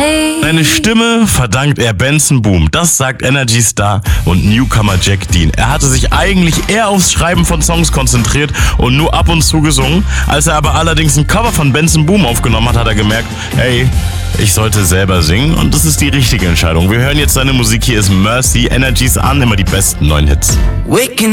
Seine Stimme verdankt er Benson Boom. Das sagt Energy Star und Newcomer Jack Dean. Er hatte sich eigentlich eher aufs Schreiben von Songs konzentriert und nur ab und zu gesungen. Als er aber allerdings ein Cover von Benson Boom aufgenommen hat, hat er gemerkt, hey, ich sollte selber singen und das ist die richtige Entscheidung. Wir hören jetzt seine Musik. Hier ist Mercy, Energies an, immer die besten neuen Hits.